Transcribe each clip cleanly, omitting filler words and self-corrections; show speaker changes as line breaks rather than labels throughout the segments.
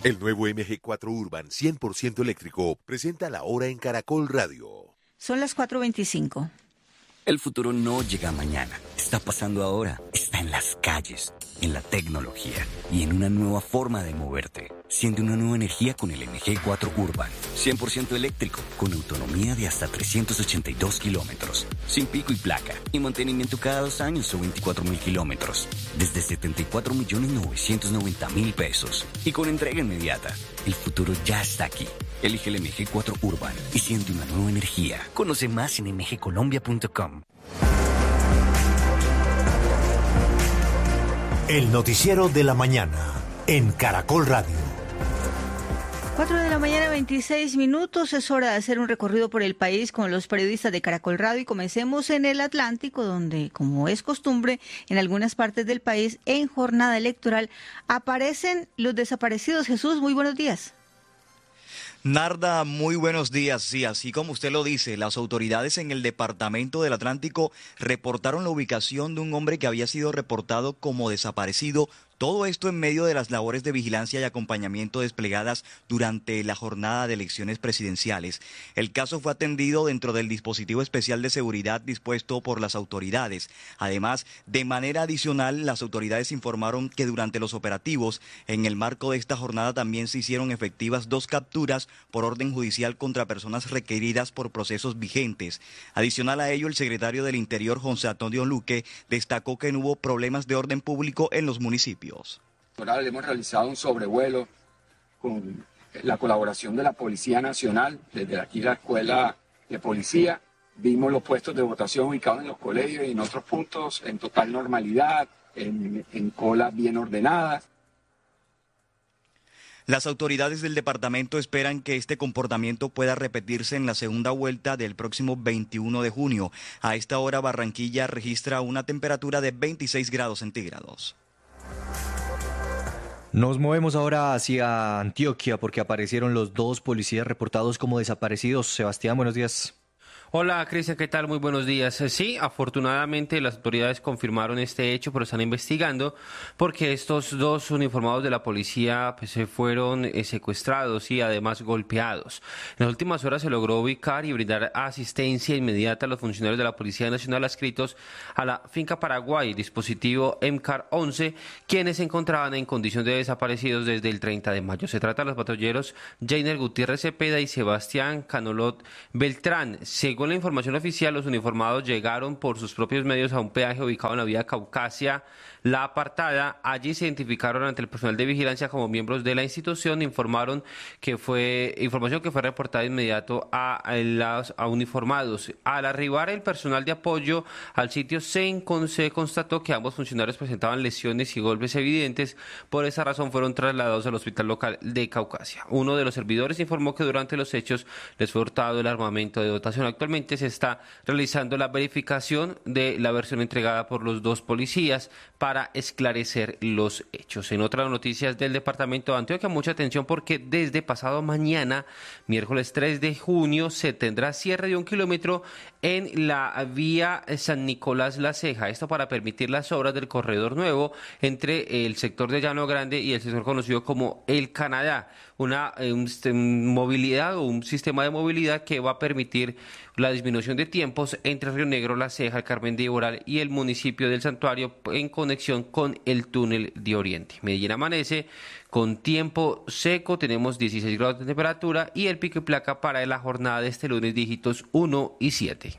El nuevo MG4 Urban 100% eléctrico presenta la hora en Caracol Radio.
Son las 4:25.
El futuro no llega mañana, está pasando ahora, está en las calles, en la tecnología y en una nueva forma de moverte. Siente una nueva energía con el MG4 Urban, 100% eléctrico, con autonomía de hasta 382 kilómetros, sin pico y placa, y mantenimiento cada 2 años o 24.000 kilómetros, desde 74.990.000 pesos, y con entrega inmediata. El futuro ya está aquí. Elige el MG4 Urban y siente una nueva energía. Conoce más en mgcolombia.com.
El noticiero de la mañana en Caracol Radio.
4:26 a.m. Es hora de hacer un recorrido por el país con los periodistas de Caracol Radio y comencemos en el Atlántico, donde, como es costumbre, en algunas partes del país, en jornada electoral, aparecen los desaparecidos. Jesús, muy buenos días.
Narda, muy buenos días. Sí, así como usted lo dice, las autoridades en el departamento del Atlántico reportaron la ubicación de un hombre que había sido reportado como desaparecido. Todo esto en medio de las labores de vigilancia y acompañamiento desplegadas durante la jornada de elecciones presidenciales. El caso fue atendido dentro del dispositivo especial de seguridad dispuesto por las autoridades. Además, de manera adicional, las autoridades informaron que durante los operativos, en el marco de esta jornada también se hicieron efectivas 2 capturas por orden judicial contra personas requeridas por procesos vigentes. Adicional a ello, el secretario del Interior, José Antonio Luque, destacó que no hubo problemas de orden público en los municipios.
Hemos realizado un sobrevuelo con la colaboración de la Policía Nacional, desde aquí la Escuela de Policía. Vimos los puestos de votación ubicados en los colegios y en otros puntos en total normalidad, en colas bien ordenadas.
Las autoridades del departamento esperan que este comportamiento pueda repetirse en la segunda vuelta del próximo 21 de junio. A esta hora, Barranquilla registra una temperatura de 26 grados centígrados.
Nos movemos ahora hacia Antioquia porque aparecieron los 2 policías reportados como desaparecidos. Sebastián, buenos días.
Hola, Cristian, ¿qué tal? Muy buenos días. Sí, afortunadamente las autoridades confirmaron este hecho, pero están investigando porque estos 2 uniformados de la policía se fueron secuestrados y además golpeados. En las últimas horas se logró ubicar y brindar asistencia inmediata a los funcionarios de la Policía Nacional adscritos a la finca Paraguay, dispositivo MCAR 11, quienes se encontraban en condición de desaparecidos desde el 30 de mayo. Se trata de los patrulleros Jainer Gutiérrez Cepeda y Sebastián Canolot Beltrán. Según la información oficial, los uniformados llegaron por sus propios medios a un peaje ubicado en la vía Caucasia La Apartada. Allí se identificaron ante el personal de vigilancia como miembros de la institución. Información que fue reportada de inmediato a uniformados. Al arribar el personal de apoyo al sitio se constató que ambos funcionarios presentaban lesiones y golpes evidentes. Por esa razón fueron trasladados al hospital local de Caucasia. Uno de los servidores informó que durante los hechos les fue hurtado el armamento de dotación. Actualmente se está realizando la verificación de la versión entregada por los 2 policías para esclarecer los hechos. En otras noticias del departamento de Antioquia, mucha atención porque desde pasado mañana, miércoles 3 de junio, se tendrá cierre de 1 kilómetro en la vía San Nicolás La Ceja. Esto para permitir las obras del corredor nuevo entre el sector de Llano Grande y el sector conocido como el Canadá. Un sistema de movilidad que va a permitir la disminución de tiempos entre Río Negro, La Ceja, el Carmen de Iboral y el municipio del Santuario en conexión con el túnel de Oriente. Medellín amanece con tiempo seco, tenemos 16 grados de temperatura y el pico y placa para la jornada de este lunes dígitos 1 y 7.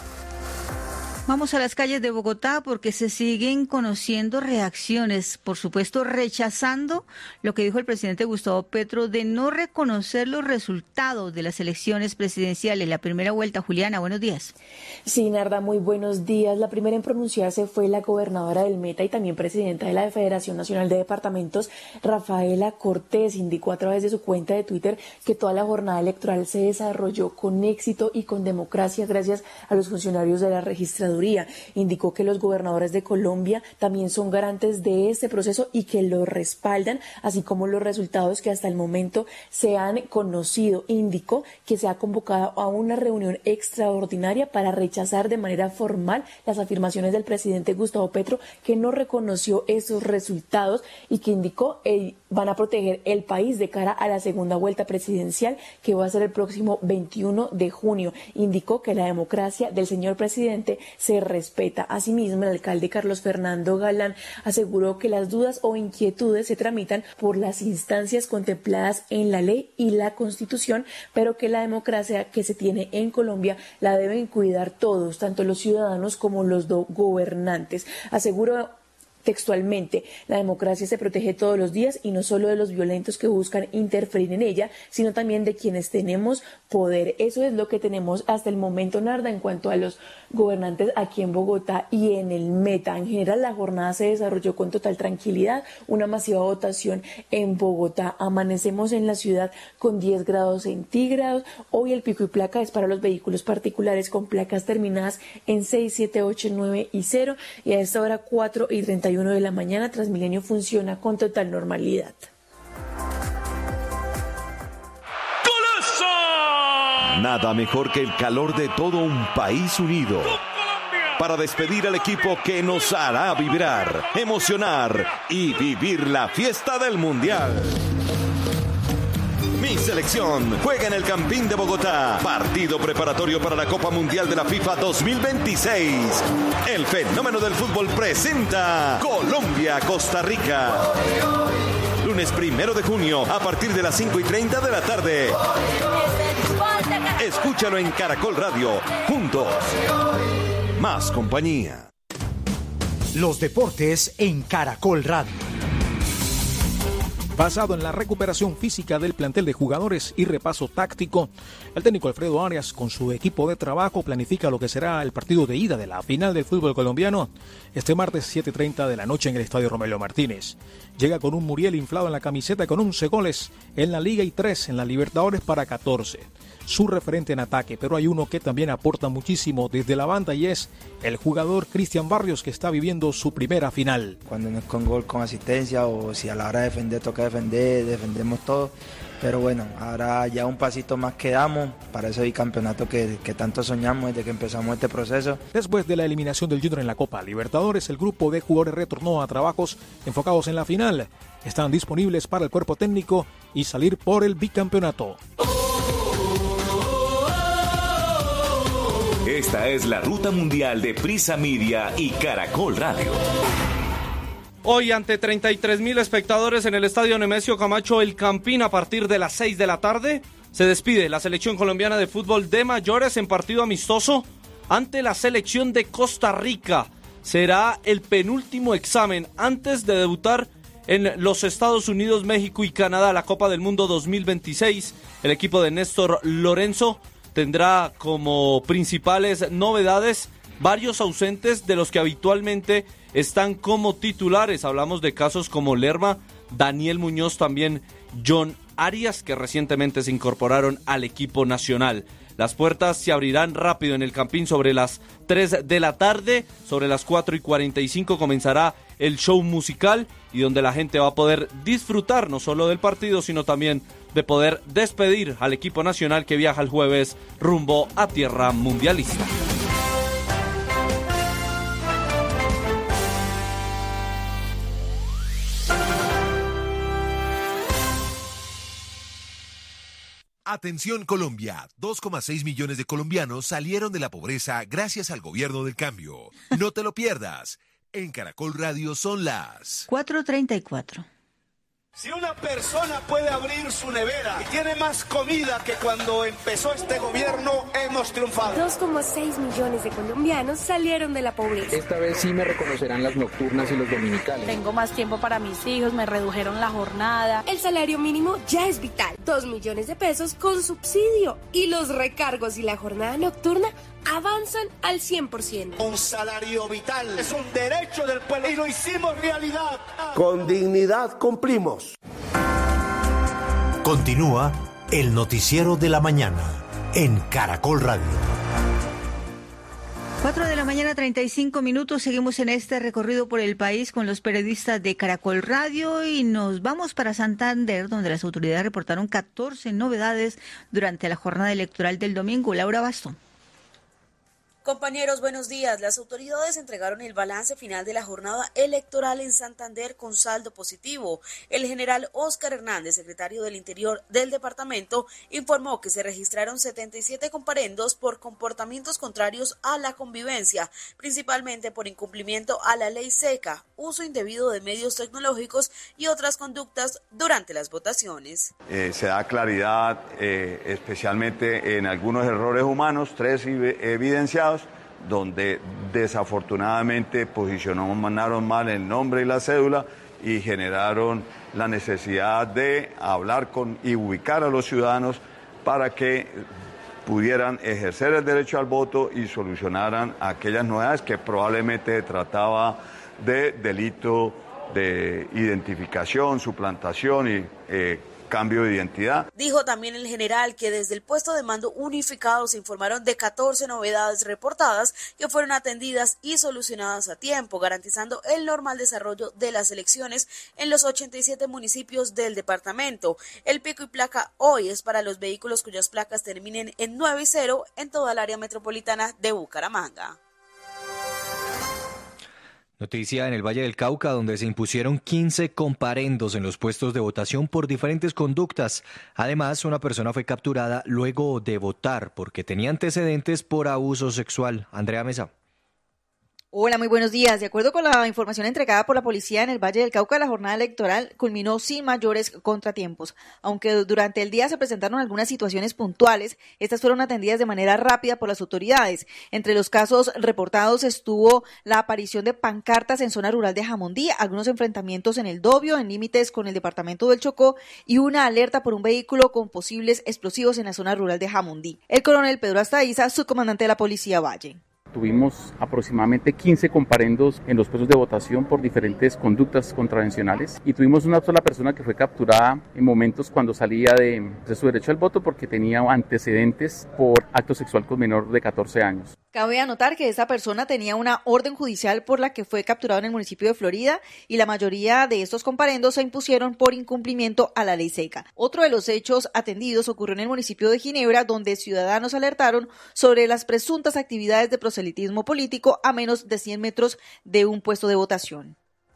Vamos a las calles de Bogotá porque se siguen conociendo reacciones, por supuesto rechazando lo que dijo el presidente Gustavo Petro de no reconocer los resultados de las elecciones presidenciales, la primera vuelta. Juliana, buenos días.
Sí, Narda, muy buenos días. La primera en pronunciarse fue la gobernadora del Meta y también presidenta de la Federación Nacional de Departamentos, Rafaela Cortés. Indicó a través de su cuenta de Twitter que toda la jornada electoral se desarrolló con éxito y con democracia gracias a los funcionarios de la registraduría Procuraduría. Indicó que los gobernadores de Colombia también son garantes de este proceso y que lo respaldan, así como los resultados que hasta el momento se han conocido. Indicó que se ha convocado a una reunión extraordinaria para rechazar de manera formal las afirmaciones del presidente Gustavo Petro, que no reconoció esos resultados y que indicó van a proteger el país de cara a la segunda vuelta presidencial que va a ser el próximo 21 de junio. Indicó que la democracia del señor presidente se respeta. Asimismo, el alcalde Carlos Fernando Galán aseguró que las dudas o inquietudes se tramitan por las instancias contempladas en la ley y la Constitución, pero que la democracia que se tiene en Colombia la deben cuidar todos, tanto los ciudadanos como los gobernantes. Aseguró textualmente: la democracia se protege todos los días y no solo de los violentos que buscan interferir en ella, sino también de quienes tenemos poder. Eso es lo que tenemos hasta el momento, Narda, en cuanto a los gobernantes aquí en Bogotá y en el Meta. En general, la jornada se desarrolló con total tranquilidad, una masiva votación en Bogotá. Amanecemos en la ciudad con 10 grados centígrados. Hoy el pico y placa es para los vehículos particulares con placas terminadas en 6, 7, 8, 9 y 0, y a esta hora 4:31 de la mañana, Transmilenio funciona con total normalidad.
Nada mejor que el calor de todo un país unido para despedir al equipo que nos hará vibrar, emocionar y vivir la fiesta del Mundial. Mi selección juega en el Campín de Bogotá. Partido preparatorio para la Copa Mundial de la FIFA 2026. El fenómeno del fútbol presenta Colombia-Costa Rica. Lunes 1 de junio a partir de las 5:30 de la tarde. Escúchalo en Caracol Radio. Juntos. Más compañía.
Los deportes en Caracol Radio.
Basado en la recuperación física del plantel de jugadores y repaso táctico, el técnico Alfredo Arias con su equipo de trabajo planifica lo que será el partido de ida de la final del fútbol colombiano este martes 7:30 de la noche en el Estadio Romelio Martínez. Llega con un Muriel inflado en la camiseta con 11 goles en la Liga y 3 en la Libertadores para 14. Su referente en ataque, pero hay uno que también aporta muchísimo desde la banda y es el jugador Cristian Barrios, que está viviendo su primera final.
Cuando no es con gol, con asistencia, o si a la hora de defender toca defender, defendemos todo. Pero bueno, ahora ya un pasito más que damos para ese bicampeonato que tanto soñamos desde que empezamos este proceso.
Después de la eliminación del Junior en la Copa Libertadores, el grupo de jugadores retornó a trabajos enfocados en la final. Están disponibles para el cuerpo técnico y salir por el bicampeonato.
Esta es la ruta mundial de Prisa Media y Caracol Radio.
Hoy, ante 33.000 espectadores en el Estadio Nemesio Camacho El Campín, a partir de las 6 de la tarde, se despide la selección colombiana de fútbol de mayores en partido amistoso ante la selección de Costa Rica. Será el penúltimo examen antes de debutar en los Estados Unidos, México y Canadá, la Copa del Mundo 2026. El equipo de Néstor Lorenzo tendrá como principales novedades varios ausentes de los que habitualmente están como titulares. Hablamos de casos como Lerma, Daniel Muñoz, también John Arias, que recientemente se incorporaron al equipo nacional. Las puertas se abrirán rápido en el Campín sobre las 3 de la tarde. Sobre las 4:45 comenzará el show musical, y donde la gente va a poder disfrutar no solo del partido, sino también de poder despedir al equipo nacional que viaja el jueves rumbo a tierra mundialista.
Atención Colombia, 2,6 millones de colombianos salieron de la pobreza gracias al gobierno del cambio. No te lo pierdas. En Caracol Radio son las
4:34.
Si una persona puede abrir su nevera y tiene más comida que cuando empezó este gobierno, hemos triunfado.
2,6 millones de colombianos salieron de la pobreza.
Esta vez sí me reconocerán las nocturnas y los dominicales.
Tengo más tiempo para mis hijos, me redujeron la jornada.
El salario mínimo ya es vital. 2 millones de pesos con subsidio. Y los recargos y la jornada nocturna avanzan al 100%.
Un salario vital es un derecho del pueblo y lo hicimos realidad.
Con dignidad cumplimos.
Continúa el noticiero de la mañana en Caracol Radio.
4 de la mañana, 35 minutos. Seguimos en este recorrido por el país con los periodistas de Caracol Radio y nos vamos para Santander, donde las autoridades reportaron 14 novedades durante la jornada electoral del domingo. Laura Bastón.
Compañeros, buenos días. Las autoridades entregaron el balance final de la jornada electoral en Santander con saldo positivo. El general Óscar Hernández, secretario del Interior del departamento, informó que se registraron 77 comparendos por comportamientos contrarios a la convivencia, principalmente por incumplimiento a la ley seca, uso indebido de medios tecnológicos y otras conductas durante las votaciones.
Se da claridad especialmente en algunos errores humanos, 3 evidenciados, donde desafortunadamente posicionaron mal el nombre y la cédula y generaron la necesidad de hablar con y ubicar a los ciudadanos para que pudieran ejercer el derecho al voto y solucionaran aquellas novedades que probablemente trataba de delito de identificación, suplantación y cambio de identidad.
Dijo también el general que desde el puesto de mando unificado se informaron de 14 novedades reportadas que fueron atendidas y solucionadas a tiempo, garantizando el normal desarrollo de las elecciones en los 87 municipios del departamento. El pico y placa hoy es para los vehículos cuyas placas terminen en 9 y 0 en toda el área metropolitana de Bucaramanga.
Noticia en el Valle del Cauca, donde se impusieron 15 comparendos en los puestos de votación por diferentes conductas. Además, una persona fue capturada luego de votar porque tenía antecedentes por abuso sexual. Andrea Mesa.
Hola, muy buenos días. De acuerdo con la información entregada por la policía en el Valle del Cauca, la jornada electoral culminó sin mayores contratiempos. Aunque durante el día se presentaron algunas situaciones puntuales, estas fueron atendidas de manera rápida por las autoridades. Entre los casos reportados estuvo la aparición de pancartas en zona rural de Jamundí, algunos enfrentamientos en el Dobio, en límites con el departamento del Chocó, y una alerta por un vehículo con posibles explosivos en la zona rural de Jamundí. El coronel Pedro Astaiza, subcomandante de la Policía Valle.
Tuvimos aproximadamente 15 comparendos en los puestos de votación por diferentes conductas contravencionales y tuvimos una sola persona que fue capturada en momentos cuando salía de su derecho al voto porque tenía antecedentes por acto sexual con menor de 14 años.
Cabe anotar que esta persona tenía una orden judicial por la que fue capturado en el municipio de Florida y la mayoría de estos comparendos se impusieron por incumplimiento a la ley seca. Otro de los hechos atendidos ocurrió en el municipio de Ginebra, donde ciudadanos alertaron sobre las presuntas actividades de proselitismo político a menos de 100 metros de un puesto de votación.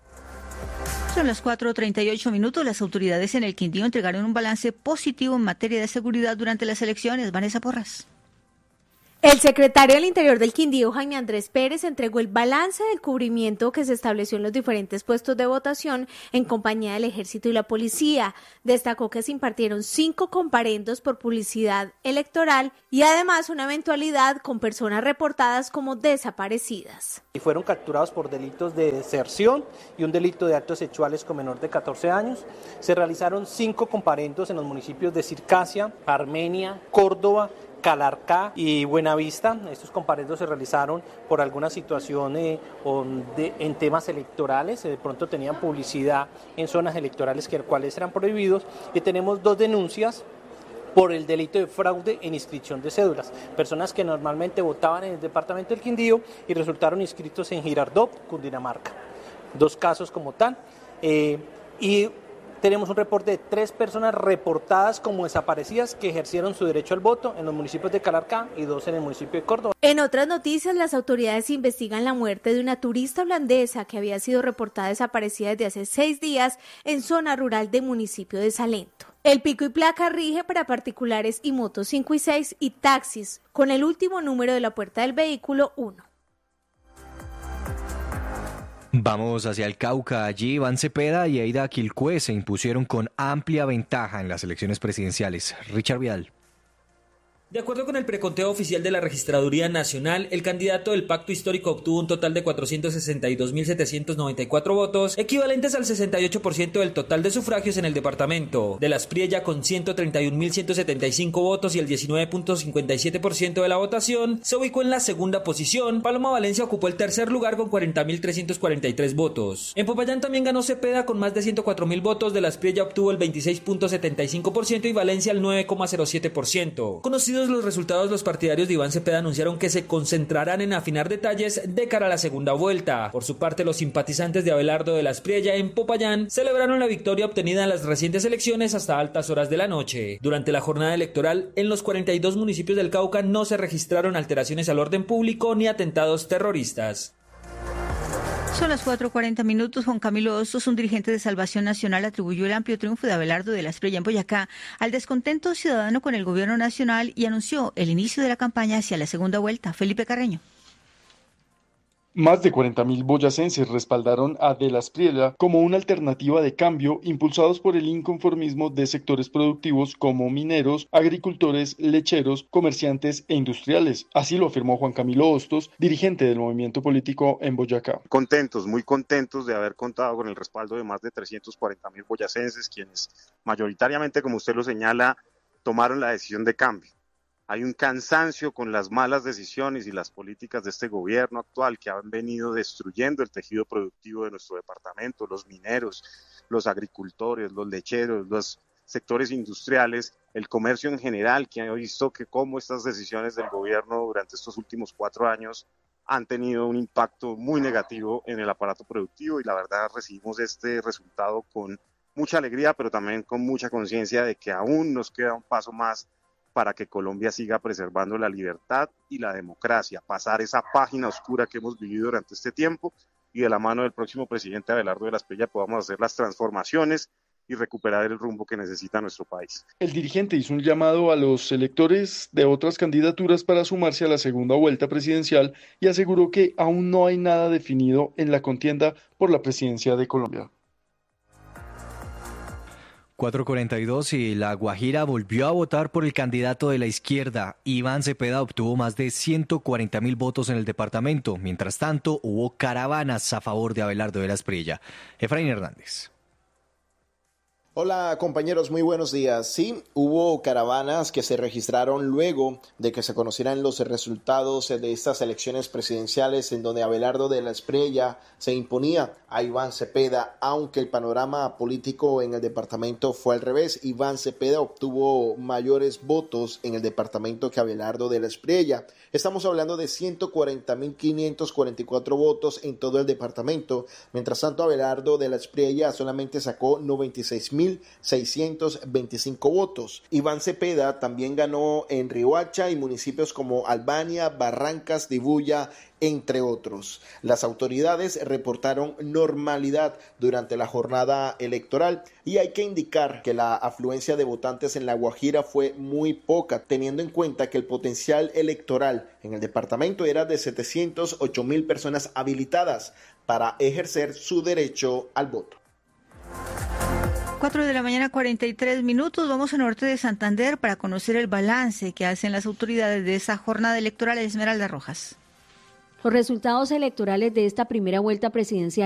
Son las 4:38 minutos. Las autoridades en el Quindío entregaron un balance positivo en materia de seguridad durante las elecciones. Vanessa Porras.
El secretario del Interior del Quindío, Jaime Andrés Pérez, entregó el balance del cubrimiento que se estableció en los diferentes puestos de votación en compañía del Ejército y la Policía. Destacó que se impartieron 5 comparendos por publicidad electoral y además una eventualidad con personas reportadas como desaparecidas.
Y fueron capturados por delitos de deserción y un delito de actos sexuales con menor de 14 años. Se realizaron 5 comparendos en los municipios de Circasia, Armenia, Córdoba, Calarcá y Buenavista. Estos comparendos se realizaron por alguna situación en temas electorales, de pronto tenían publicidad en zonas electorales que cuales eran prohibidos, y tenemos 2 denuncias por el delito de fraude en inscripción de cédulas, personas que normalmente votaban en el departamento del Quindío y resultaron inscritos en Girardot, Cundinamarca. 2 casos como tal, y tenemos un reporte de 3 personas reportadas como desaparecidas que ejercieron su derecho al voto en los municipios de Calarcá y 2 en el municipio de Córdoba.
En otras noticias, las autoridades investigan la muerte de una turista holandesa que había sido reportada desaparecida desde hace 6 días en zona rural del municipio de Salento. El pico y placa rige para particulares y motos 5 y 6 y taxis, con el último número de la puerta del vehículo 1.
Vamos hacia el Cauca. Allí Iván Cepeda y Eida Quilcué se impusieron con amplia ventaja en las elecciones presidenciales. Richard Vidal.
De acuerdo con el preconteo oficial de la Registraduría Nacional, el candidato del Pacto Histórico obtuvo un total de 462.794 votos, equivalentes al 68% del total de sufragios en el departamento. De la Espriella, con 131.175 votos y el 19.57% de la votación, se ubicó en la segunda posición. Paloma Valencia ocupó el tercer lugar con 40.343 votos. En Popayán también ganó Cepeda con más de 104.000 votos, de la Espriella obtuvo el 26.75% y Valencia el 9.07%. Conocidos Conocidos los resultados, los partidarios de Iván Cepeda anunciaron que se concentrarán en afinar detalles de cara a la segunda vuelta. Por su parte, los simpatizantes de Abelardo de la Espriella en Popayán celebraron la victoria obtenida en las recientes elecciones hasta altas horas de la noche. Durante la jornada electoral, en los 42 municipios del Cauca no se registraron alteraciones al orden público ni atentados terroristas.
Son las 4:40 minutos. Juan Camilo Hostos, un dirigente de Salvación Nacional, atribuyó el amplio triunfo de Abelardo de la Espriella en Boyacá al descontento ciudadano con el gobierno nacional y anunció el inicio de la campaña hacia la segunda vuelta. Felipe Carreño.
Más de 40.000 boyacenses respaldaron a De la Espriella como una alternativa de cambio, impulsados por el inconformismo de sectores productivos como mineros, agricultores, lecheros, comerciantes e industriales. Así lo afirmó Juan Camilo Hostos, dirigente del movimiento político en Boyacá.
Contentos, muy contentos de haber contado con el respaldo de más de 340.000 boyacenses, quienes mayoritariamente, como usted lo señala, tomaron la decisión de cambio. Hay un cansancio con las malas decisiones y las políticas de este gobierno actual que han venido destruyendo el tejido productivo de nuestro departamento, los mineros, los agricultores, los lecheros, los sectores industriales, el comercio en general, que ha visto que cómo estas decisiones del gobierno durante estos últimos 4 años han tenido un impacto muy negativo en el aparato productivo, y la verdad recibimos este resultado con mucha alegría, pero también con mucha conciencia de que aún nos queda un paso más para que Colombia siga preservando la libertad y la democracia, pasar esa página oscura que hemos vivido durante este tiempo, y de la mano del próximo presidente Abelardo de la Espriella podamos hacer las transformaciones y recuperar el rumbo que necesita nuestro país.
El dirigente hizo un llamado a los electores de otras candidaturas para sumarse a la segunda vuelta presidencial y aseguró que aún no hay nada definido en la contienda por la presidencia de Colombia.
4:42 y La Guajira volvió a votar por el candidato de la izquierda. Iván Cepeda obtuvo más de 140.000 votos en el departamento. Mientras tanto, hubo caravanas a favor de Abelardo de la Espriella. Efraín Hernández.
Hola compañeros, muy buenos días. Sí, hubo caravanas que se registraron luego de que se conocieran los resultados de estas elecciones presidenciales, en donde Abelardo de la Espriella se imponía a Iván Cepeda, aunque el panorama político en el departamento fue al revés. Iván Cepeda obtuvo mayores votos en el departamento que Abelardo de la Espriella. Estamos hablando de 140.544 votos en todo el departamento. Mientras tanto, Abelardo de la Espriella solamente sacó 96.625 votos. Iván Cepeda también ganó en Riohacha y municipios como Albania, Barrancas, Dibuya, entre otros. Las autoridades reportaron normalidad durante la jornada electoral, y hay que indicar que la afluencia de votantes en La Guajira fue muy poca, teniendo en cuenta que el potencial electoral en el departamento era de 708.000 personas habilitadas para ejercer su derecho al voto.
4:43 a.m. Vamos al norte de Santander para conocer el balance que hacen las autoridades de esa jornada electoral. Esmeralda Rojas.
Los resultados electorales de esta primera vuelta presidencial